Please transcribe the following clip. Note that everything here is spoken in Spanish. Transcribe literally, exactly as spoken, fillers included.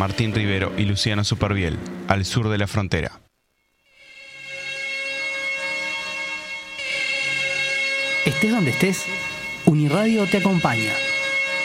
Martín Rivero y Luciano Superviel, al sur de la frontera. Estés donde estés, Uniradio te acompaña.